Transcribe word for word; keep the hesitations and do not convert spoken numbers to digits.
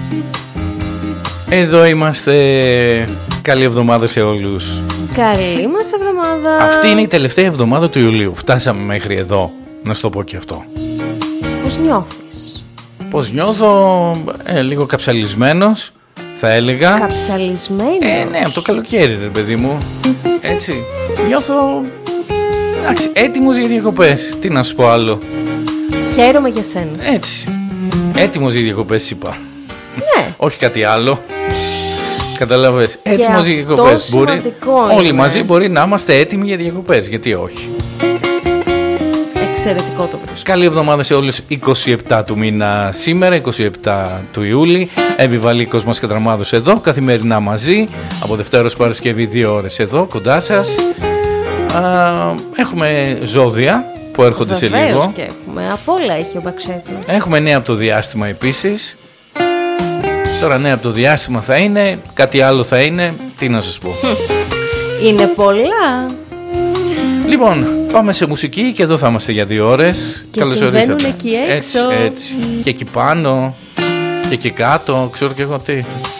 Εδώ είμαστε. Καλή εβδομάδα σε όλους. Καλή μας εβδομάδα. Αυτή είναι η τελευταία εβδομάδα του Ιουλίου. Φτάσαμε μέχρι εδώ. Να σου το πω και αυτό. Πώς νιώθεις? Πώς νιώθω? Ε, λίγο καψαλισμένος, θα έλεγα. Καψαλισμένος? Ε, ναι, από το καλοκαίρι, ρε παιδί μου. Έτσι. Νιώθω. Εντάξει, έτοιμος για διακοπές. Τι να σου πω άλλο. Χαίρομαι για σένα. Έτσι. Έτοιμος για διακοπές, είπα. Ναι. Όχι κάτι άλλο. Καταλαβες. Έτοιμος για αυτό διακοπές. Μπορεί... Όλοι είναι. μαζί μπορεί να είμαστε έτοιμοι για διακοπές. Γιατί όχι. Εξαιρετικό το βρίσκω. Καλή εβδομάδα σε όλους. είκοσι επτά του μήνα σήμερα, είκοσι επτά του Ιούλη. Εύη Βαλίκος, Μάσκα Τραμάδος εδώ. Καθημερινά μαζί. Από Δευτέρα ως Παρασκευή, δύο ώρες εδώ κοντά σας. Α, έχουμε ζώδια που έρχονται. Βεβαίως, σε λίγο. και έχουμε. Απ' όλα έχει ο Μπαξές μας. Έχουμε νέα από το διάστημα επίσης. Τώρα νέα από το διάστημα θα είναι. Κάτι άλλο θα είναι. Τι να σας πω. Είναι πολλά. Λοιπόν, πάμε σε μουσική και εδώ θα είμαστε για δύο ώρες. Και Καλώς συμβαίνουν ορίσατε. εκεί έξω. Έτσι, έτσι. Και εκεί πάνω και εκεί κάτω. Ξέρω και εγώ τι.